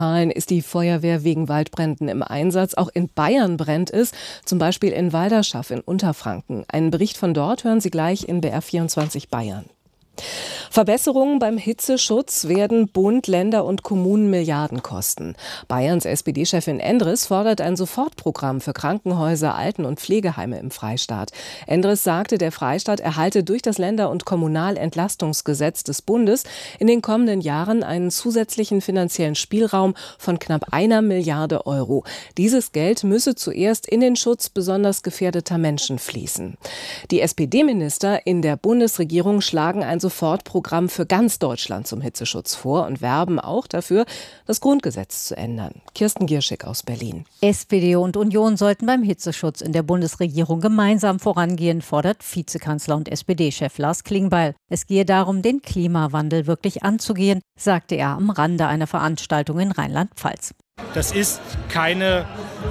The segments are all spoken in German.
Ist die Feuerwehr wegen Waldbränden im Einsatz. Auch in Bayern brennt es, zum Beispiel in Walderschaff in Unterfranken. Einen Bericht von dort hören Sie gleich in BR24 Bayern. Verbesserungen beim Hitzeschutz werden Bund, Länder und Kommunen Milliarden kosten. Bayerns SPD-Chefin Endres fordert ein Sofortprogramm für Krankenhäuser, Alten- und Pflegeheime im Freistaat. Endres sagte, der Freistaat erhalte durch das Länder- und Kommunalentlastungsgesetz des Bundes in den kommenden Jahren einen zusätzlichen finanziellen Spielraum von knapp 1 Milliarde Euro. Dieses Geld müsse zuerst in den Schutz besonders gefährdeter Menschen fließen. Die SPD-Minister in der Bundesregierung schlagen ein Sofortprogramm für ganz Deutschland zum Hitzeschutz vor und werben auch dafür, das Grundgesetz zu ändern. Kirsten Gierschik aus Berlin. SPD und Union sollten beim Hitzeschutz in der Bundesregierung gemeinsam vorangehen, fordert Vizekanzler und SPD-Chef Lars Klingbeil. Es gehe darum, den Klimawandel wirklich anzugehen, sagte er am Rande einer Veranstaltung in Rheinland-Pfalz. Das ist keine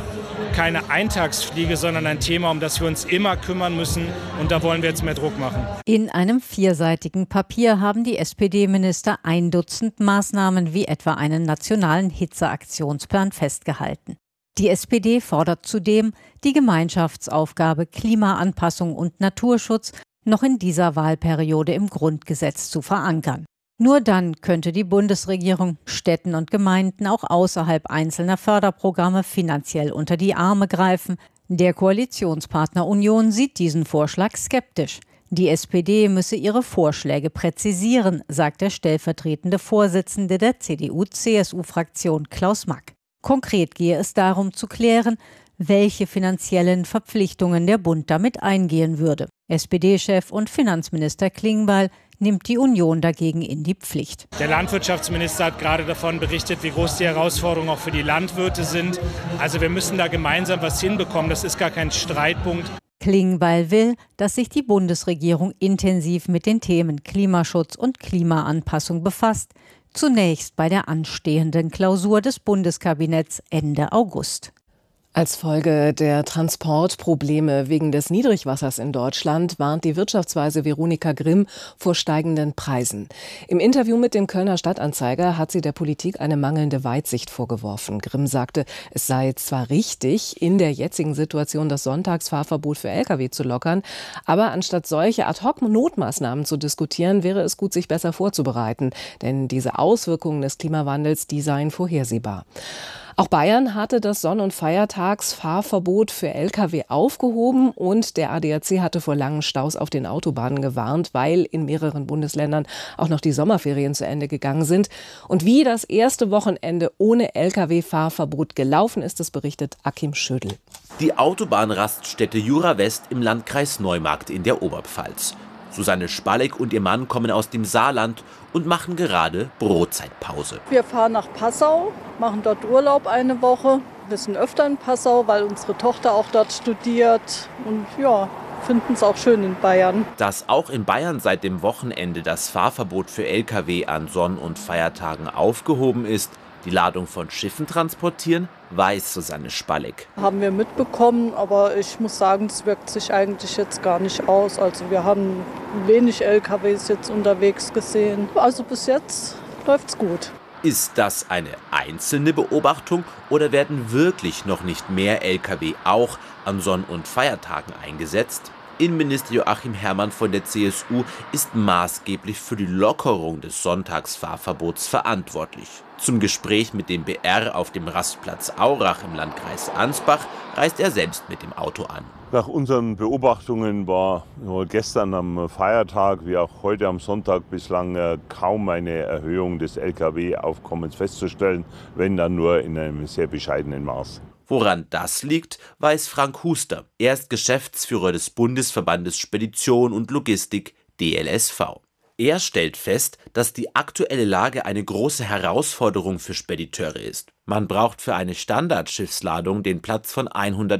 Eintagsfliege, sondern ein Thema, um das wir uns immer kümmern müssen. Und da wollen wir jetzt mehr Druck machen. In einem 4-seitigen Papier haben die SPD-Minister 1 Dutzend Maßnahmen wie etwa einen nationalen Hitzeaktionsplan festgehalten. Die SPD fordert zudem, die Gemeinschaftsaufgabe Klimaanpassung und Naturschutz noch in dieser Wahlperiode im Grundgesetz zu verankern. Nur dann könnte die Bundesregierung Städten und Gemeinden auch außerhalb einzelner Förderprogramme finanziell unter die Arme greifen. Der Koalitionspartner Union sieht diesen Vorschlag skeptisch. Die SPD müsse ihre Vorschläge präzisieren, sagt der stellvertretende Vorsitzende der CDU-CSU-Fraktion Klaus Mack. Konkret gehe es darum zu klären, welche finanziellen Verpflichtungen der Bund damit eingehen würde. SPD-Chef und Finanzminister Klingbeil nimmt die Union dagegen in die Pflicht. Der Landwirtschaftsminister hat gerade davon berichtet, wie groß die Herausforderungen auch für die Landwirte sind. Also wir müssen da gemeinsam was hinbekommen. Das ist gar kein Streitpunkt. Klingbeil will, dass sich die Bundesregierung intensiv mit den Themen Klimaschutz und Klimaanpassung befasst. Zunächst bei der anstehenden Klausur des Bundeskabinetts Ende August. Als Folge der Transportprobleme wegen des Niedrigwassers in Deutschland warnt die Wirtschaftsweise Veronika Grimm vor steigenden Preisen. Im Interview mit dem Kölner Stadtanzeiger hat sie der Politik eine mangelnde Weitsicht vorgeworfen. Grimm sagte, es sei zwar richtig, in der jetzigen Situation das Sonntagsfahrverbot für Lkw zu lockern, aber anstatt solche Ad-hoc-Notmaßnahmen zu diskutieren, wäre es gut, sich besser vorzubereiten. Denn diese Auswirkungen des Klimawandels, die seien vorhersehbar. Auch Bayern hatte das Sonn- und Feiertagsfahrverbot für Lkw aufgehoben und der ADAC hatte vor langen Staus auf den Autobahnen gewarnt, weil in mehreren Bundesländern auch noch die Sommerferien zu Ende gegangen sind. Und wie das erste Wochenende ohne Lkw-Fahrverbot gelaufen ist, das berichtet Akim Schödel. Die Autobahnraststätte Jura West im Landkreis Neumarkt in der Oberpfalz. Susanne Spalek und ihr Mann kommen aus dem Saarland und machen gerade Brotzeitpause. Wir fahren nach Passau, machen dort Urlaub eine Woche. Wir sind öfter in Passau, weil unsere Tochter auch dort studiert. Und ja, finden es auch schön in Bayern. Dass auch in Bayern seit dem Wochenende das Fahrverbot für Lkw an Sonn- und Feiertagen aufgehoben ist, die Ladung von Schiffen transportieren, weiß Susanne Spalek. Haben wir mitbekommen, aber ich muss sagen, es wirkt sich eigentlich jetzt gar nicht aus. Also wir haben wenig LKWs jetzt unterwegs gesehen. Also bis jetzt läuft's gut. Ist das eine einzelne Beobachtung oder werden wirklich noch nicht mehr Lkw auch an Sonn- und Feiertagen eingesetzt? Innenminister Joachim Herrmann von der CSU ist maßgeblich für die Lockerung des Sonntagsfahrverbots verantwortlich. Zum Gespräch mit dem BR auf dem Rastplatz Aurach im Landkreis Ansbach reist er selbst mit dem Auto an. Nach unseren Beobachtungen war gestern am Feiertag wie auch heute am Sonntag bislang kaum eine Erhöhung des Lkw-Aufkommens festzustellen, wenn dann nur in einem sehr bescheidenen Maß. Woran das liegt, weiß Frank Huster. Er ist Geschäftsführer des Bundesverbandes Spedition und Logistik DLSV. Er stellt fest, dass die aktuelle Lage eine große Herausforderung für Spediteure ist. Man braucht für eine Standardschiffsladung den Platz von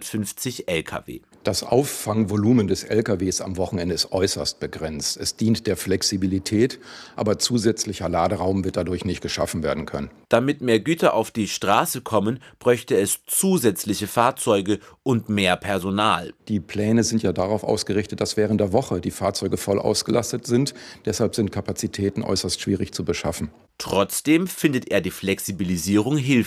150 Lkw. Das Auffangvolumen des LKWs am Wochenende ist äußerst begrenzt. Es dient der Flexibilität, aber zusätzlicher Laderaum wird dadurch nicht geschaffen werden können. Damit mehr Güter auf die Straße kommen, bräuchte es zusätzliche Fahrzeuge und mehr Personal. Die Pläne sind ja darauf ausgerichtet, dass während der Woche die Fahrzeuge voll ausgelastet sind. Deshalb sind Kapazitäten äußerst schwierig zu beschaffen. Trotzdem findet er die Flexibilisierung hilfreich.